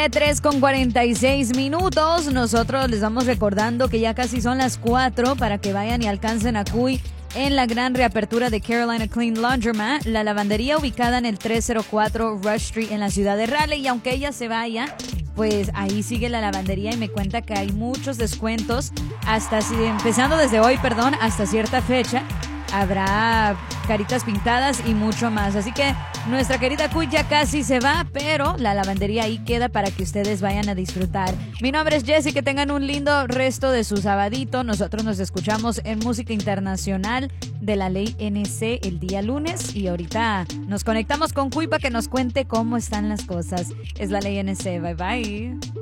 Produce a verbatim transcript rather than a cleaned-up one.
tres con cuarenta y seis minutos. Nosotros les vamos recordando que ya casi son las cuatro para que vayan y alcancen a Cuy en la gran reapertura de Carolina Clean Laundromat, la lavandería ubicada en el trescientos cuatro Rush Street en la ciudad de Raleigh. Y aunque ella se vaya, pues ahí sigue la lavandería y me cuenta que hay muchos descuentos, hasta empezando desde hoy, perdón, hasta cierta fecha. Habrá caritas pintadas y mucho más. Así que nuestra querida Cuy ya casi se va, pero la lavandería ahí queda para que ustedes vayan a disfrutar. Mi nombre es Jessie, que tengan un lindo resto de su sabadito. Nosotros nos escuchamos en Música Internacional de la Ley N C el día lunes. Y ahorita nos conectamos con Cuy para que nos cuente cómo están las cosas. Es la Ley N C. Bye bye.